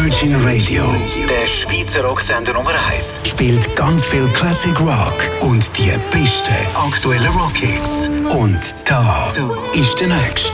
Virgin Radio. Der Schweizer Rocksender Nummer 1 Spielt ganz viel Classic Rock und die besten aktuellen Rockhits. Und da ist der nächste.